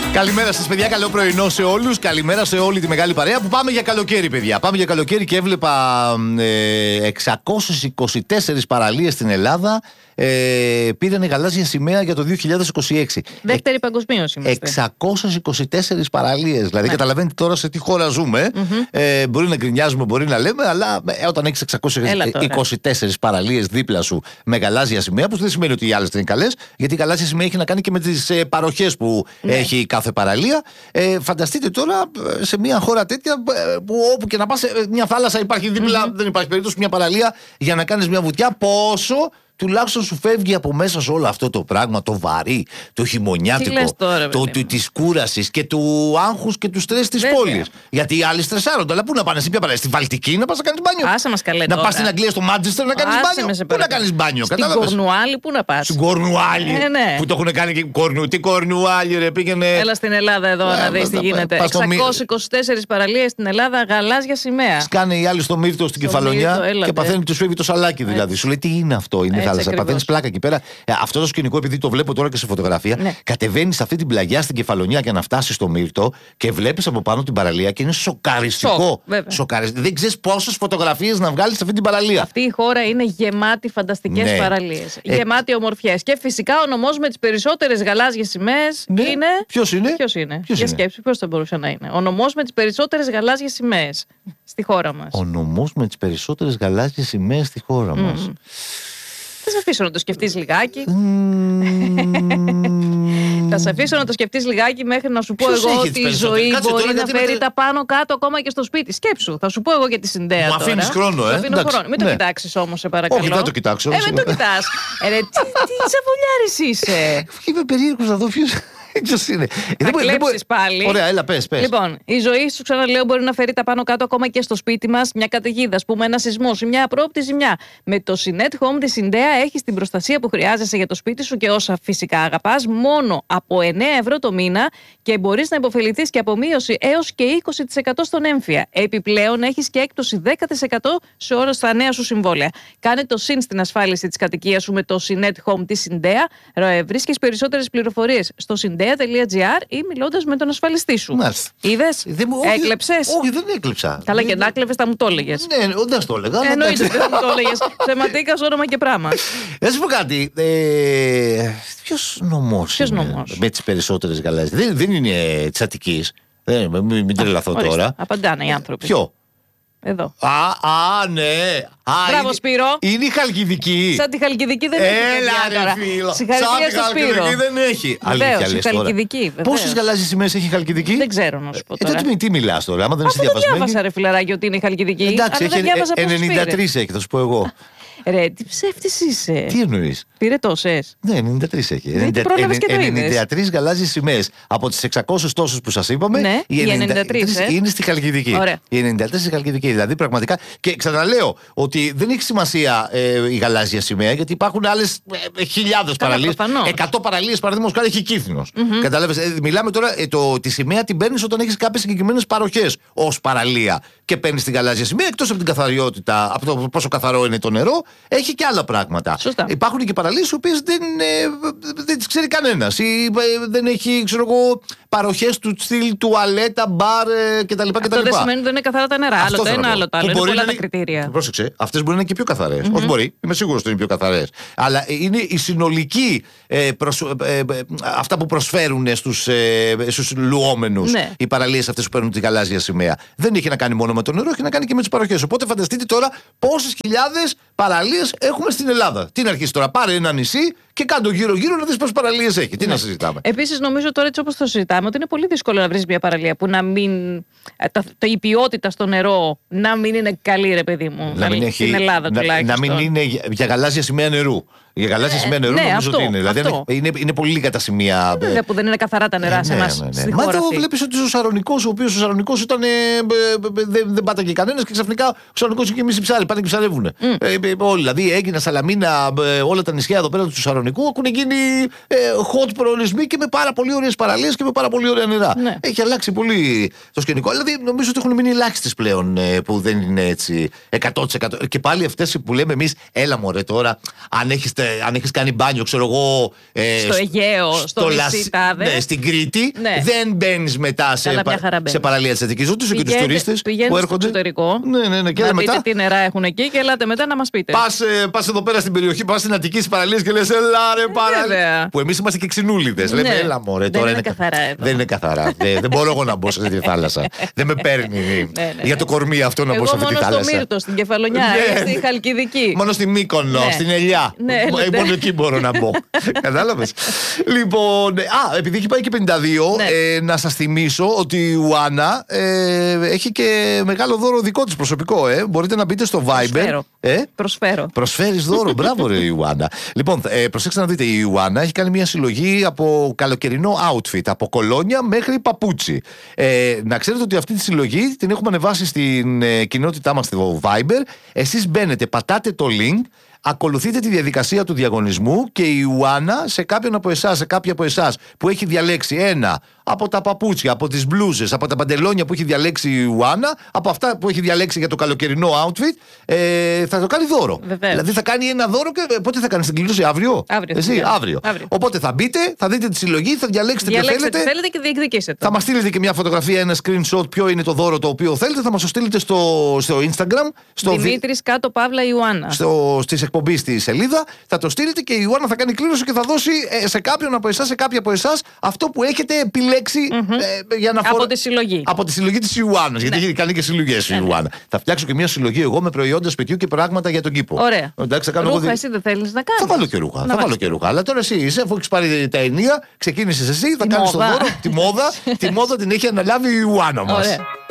Καλημέρα σας, παιδιά. Καλό πρωινό σε όλους. Καλημέρα σε όλη τη μεγάλη παρέα που πάμε για καλοκαίρι, παιδιά. Πάμε για καλοκαίρι και έβλεπα 624 παραλίες στην Ελλάδα πήραν γαλάζια σημαία για το 2026. Δεύτερη παγκοσμίως είμαστε. 624 παραλίες. Δηλαδή, καταλαβαίνετε τώρα σε τι χώρα ζούμε. Μπορεί να γκρινιάζουμε, μπορεί να λέμε, αλλά όταν έχεις 624 παραλίες δίπλα σου με γαλάζια σημαία, που δεν σημαίνει ότι οι άλλες δεν είναι καλές, γιατί η γαλάζια σημαία έχει να κάνει και με τις παροχές που έχει κάθε παραλία. Φανταστείτε τώρα σε μια χώρα τέτοια που όπου και να πας, μια θάλασσα υπάρχει δίπλα, δεν υπάρχει περίπτωση, μια παραλία για να κάνεις μια βουτιά. Πόσο τουλάχιστον σου φεύγει από μέσα σε όλο αυτό το πράγμα, το βαρύ, το χειμωνιάτικο, της κούρασης και του άγχους και του στρες της πόλης. Γιατί οι άλλοι στρεσάρονται. Αλλά πού να πάνε, σε ποια παραλία, στη Βαλτική να πας να κάνεις μπάνιο. Άσε μας καλέ. Να πας στην Αγγλία, στο Μάντσεστερ να κάνεις μπάνιο. Πού να κάνεις μπάνιο, κατάλαβες. Στην Κορνουάλη, πού να πας. Στην Κορνουάλη. Που το έχουν κάνει και τι Κορνουάλη, ρε, πήγαινε. Έλα στην Ελλάδα εδώ να δεις τι γίνεται. 624 παραλίες στην Ελλάδα, γαλάζια σημαία. Σκάνε οι άλλοι στο Μύρτο στην Κεφαλονιά και παθαίνει του φεύγει το σαλάκι δηλαδή. Σου λέει τι είναι αυτό, είναι θάλασσα. Παθαίνεις πλάκα εκεί πέρα. Αυτό το σκηνικό, επειδή το βλέπω τώρα και σε φωτογραφία, κατεβαίνεις σε αυτή την πλαγιά στην Κεφαλονιά για να φτάσεις στο Μύρτο και βλέπεις από πάνω την παραλία και είναι σοκαριστικό. Δεν ξέρεις πόσες φωτογραφίες να βγάλεις σε αυτή την παραλία. Αυτή η χώρα είναι γεμάτη φανταστικές παραλίες. Γεμάτη ομορφιές. Και φυσικά ο νομός με τις περισσότερες γαλάζιες σημαίες είναι. Ποιος είναι? Για σκέψη, ποιος θα μπορούσε να είναι. Ο νομός με τις περισσότερες γαλάζιες σημαίες στη χώρα μας. Ο νομός με τις περισσότερες γαλάζιες σημαίες στη χώρα μας. Θα σε αφήσω να το σκεφτείς λιγάκι. Θα σε αφήσω να το σκεφτείς λιγάκι μέχρι να σου πω εγώ ότι η ζωή μπορεί να φέρει τα πάνω κάτω ακόμα και στο σπίτι. Σκέψου, θα σου πω εγώ για τη Συνδέα. Μου αφήνεις χρόνο, Μην το κοιτάξεις όμως, σε παρακαλώ. Όχι, δεν το κοιτάξω. Μην το κοιτάς. Τι σαβολιάρης είσαι. Είμαι περίεργος να δω ποιος. Ποιος είναι. Θα κλέψεις πάλι. Ωραία, έλα, πες. Λοιπόν, η ζωή σου, ξαναλέω, μπορεί να φέρει τα πάνω κάτω ακόμα και στο σπίτι μας. Μια καταιγίδα, ας πούμε, ένα σεισμό, μια απρόοπτη ζημιά. Με το Sinet Home τη Συνδέα έχεις την προστασία που χρειάζεσαι για το σπίτι σου και όσα φυσικά αγαπάς, μόνο από 9 ευρώ το μήνα και μπορείς να υποφεληθείς και από μείωση έως και 20% στον έμφυα. Επιπλέον έχεις και έκπτωση 10% σε όλα στα νέα σου συμβόλαια. Κάνε το συν στην ασφάλιση της κατοικίας σου με το Sinet Home τη Συνδέα. Βρίσκεις περισσότερες πληροφορίες στο Syndea.gr ή μιλώντας με τον ασφαλιστή σου. Είδες, έκλεψες. Όχι, δεν έκλεψα. Καλά, και να κλέβες θα μου το έλεγες. Ναι, δεν το έλεγα. Εννοείται, δεν μου το έλεγες. Θεματίκας, όνομα και πράγμα. Να σου πω κάτι. Ποιος νομός με τις περισσότερες γαλάζιες? Δεν είναι της Αττικής. Μην τρελαθώ τώρα. Απαντάνε οι άνθρωποι. Ποιο? Εδώ. Ναι. Μπράβο, Σπύρο. Είναι η Χαλκιδική. Σαν τη Χαλκιδική δεν έχει. Έλα, ρε φίλο. Συγχαρητήρια στο Σπύρο. Σαν τη Χαλκιδική δεν έχει. Βεβαίως, η Χαλκιδική. Πόσες γαλάζιες σημαίες έχει η Χαλκιδική? Δεν ξέρω να σου πω τώρα. Τότε τι μιλάς τώρα, άμα δεν είσαι διαβασμένη. Δεν διάβασα, ρε φιλαράκι, ότι είναι η Χαλκιδική. Εντάξει, έχει 93 έχει, θα σου πω εγώ. Ρε, τι ψεύτης είσαι. Τι εννοείς? Πήρε τόσες. Ναι, 93 έχει. 93 γαλάζιες σημαίες. Από τις 600 τόσους που σας είπαμε, οι 93 είναι στη Χαλκιδική. Οι 94 στη Χαλκιδική. Δηλαδή πραγματικά. Και ξαναλέω ότι δεν έχει σημασία η γαλάζια σημαία, γιατί υπάρχουν άλλες χιλιάδες παραλίες. 100 παραλίες, παραδείγματος χάρη, έχει Κύθινος. Κατάλαβες. Μιλάμε τώρα, τη σημαία την παίρνεις όταν έχεις κάποιες συγκεκριμένες παροχές ως παραλία και παίρνεις τη γαλάζια σημαία, εκτός από την καθαριότητα, από το πόσο καθαρό είναι το νερό. Έχει και άλλα πράγματα. Σωστά. Υπάρχουν και παραλίες οι οποίες δεν τις ξέρει κανένας ή δεν έχει, ξέρω εγώ, παροχές του στυλ, τουαλέτα, μπαρ κτλ. Αυτό δεν σημαίνει ότι δεν είναι καθαρά τα νερά. Άλλο το ένα, άλλο το άλλο. Είναι πολλά τα κριτήρια. Πρόσεξε, αυτές μπορεί να είναι και πιο καθαρές. Όχι μπορεί, είμαι σίγουρος ότι είναι πιο καθαρές. Αλλά είναι η συνολική αυτά που προσφέρουν στους λουόμενους οι παραλίες αυτές που παίρνουν τη γαλάζια σημαία. Δεν έχει να κάνει μόνο με το νερό, έχει να κάνει και με τις παροχές. Οπότε φανταστείτε τώρα πόσες χιλιάδες παραλίες έχουμε στην Ελλάδα. Τι να αρχίσει τώρα, πάρε ένα νησί και κάτω γύρω-γύρω να δεις πόσες παραλίες έχει. Τι να συζητάμε. Επίσης, νομίζω τώρα έτσι όπως το συζητάμε, ότι είναι πολύ δύσκολο να βρεις μια παραλία που να μην. Η ποιότητα στο νερό να μην είναι καλή, ρε παιδί μου. Στην Ελλάδα τουλάχιστον. Να μην είναι για γαλάζια σημαία νερού. Για γαλάζια σημαία νερού νομίζω ότι είναι. Δηλαδή είναι πολύ λίγα τα σημεία. Βέβαια που δεν είναι καθαρά τα νερά σε εμάς. Μα το βλέπεις ότι ο Σαρονικός, ο οποίος ο Σαρονικός ήταν. Δεν πάταγε κανένας και ξαφνικά ο Σαρονικός είχε μισή ψάρι. Πάνε και ψαρεύουνε. Όλοι. Δηλαδή Έγινα, Σαλαμίνα, όλα τα νησιά εδώ πέρα του Σαρονικού έχουν γίνει hot προορισμοί και με πάρα πολύ ωραίες παραλίες και με πάρα πολύ ωραία νερά. Έχει αλλάξει πολύ το σκηνικό. Δηλαδή νομίζω ότι έχουν μείνει ελάχιστες πλέον που δεν είναι έτσι 100%. Και πάλι αυτές που λέμε εμείς, έλα μωρέ τώρα, αν έχεις αν έχεις κάνει μπάνιο, ξέρω εγώ. Στο Αιγαίο, στο νησί τάδε. Ναι, στην Κρήτη. Ναι. Δεν μπαίνεις μετά σε παραλία της Αττικής. Ρωτήστε και τους τουρίστες που έρχονται. Ναι, και να δείτε τι νερά έχουν εκεί και ελάτε μετά να μας πείτε. Πας εδώ πέρα στην περιοχή, πας στην Αττική στις παραλίες και λες έλα ρε παραλία. Που εμείς είμαστε και ξινούλιδες. Λέμε έλα μωρέ, τώρα είναι καθαρά. Δεν είναι καθαρά. Δεν μπορώ εγώ να μπω σε αυτή τη θάλασσα. Δεν με παίρνει για το κορμί αυτό να μπω σε αυτή τη θάλασσα. Μόνο στο Μύρτο, στην Κεφαλονιά, στη Χαλκιδική. Μόνο στη Μύκονο, στην Ελιά. Μόνο εκεί μπορώ να μπω. Κατάλαβες. Λοιπόν, επειδή έχει πάει και 52, να σας θυμίσω ότι η Ιουάννα έχει και μεγάλο δώρο δικό της προσωπικό. Μπορείτε να μπείτε στο Viber. Προσφέρω. Προσφέρεις δώρο, μπράβο ρε Ιουάννα. Λοιπόν, προσέξτε να δείτε, η Ιουάννα έχει κάνει μια συλλογή από καλοκαιρινό outfit, από κολόνια μέχρι παπούτσι. Να ξέρετε ότι αυτή τη συλλογή την έχουμε ανεβάσει στην κοινότητά μας στο Viber. Εσείς μπαίνετε, πατάτε το link, ακολουθείτε τη διαδικασία του διαγωνισμού και η Ιουάννα σε κάποιον από εσάς, σε κάποια από εσάς που έχει διαλέξει ένα από τα παπούτσια, από τις μπλούζες, από τα παντελόνια που έχει διαλέξει η Ιουάννα, από αυτά που έχει διαλέξει για το καλοκαιρινό outfit, θα το κάνει δώρο. Βεβαίως. Δηλαδή θα κάνει ένα δώρο και πότε θα κάνει την κλήρωση, αύριο. Αύριο. Οπότε θα μπείτε, θα δείτε τη συλλογή, θα διαλέξετε τι θέλετε. Και διεκδικήσετε. Θα μας στείλετε και μια φωτογραφία, ένα screenshot ποιο είναι το δώρο το οποίο θέλετε, θα μας το στείλετε στο Instagram. Δημήτρης κάτω Παύλα Ιουάννα. Στις εκπομπή στη σελίδα, θα το στείλετε και η Ιουάννα θα κάνει κλήρωση και θα δώσει σε κάποιον από εσάς, σε κάποια από εσάς, αυτό που έχετε επιλέξει για να από τη συλλογή. Από τη συλλογή της Ιουάννας. Γιατί έχει κάνει και συλλογές η Ιουάννα. Θα φτιάξω και μια συλλογή εγώ με προϊόντα σπιτιού και πράγματα για τον κήπο. Ωραία. Εντάξει, ρούχα, εσύ δεν θέλεις να κάνεις. Θα βάλω και ρούχα. Αλλά τώρα εσύ είσαι, αφού έχεις πάρει τα ενία, ξεκίνησες εσύ, θα κάνεις το δώρο. Τη μόδα την έχει αναλάβει η Ιουάννα μας.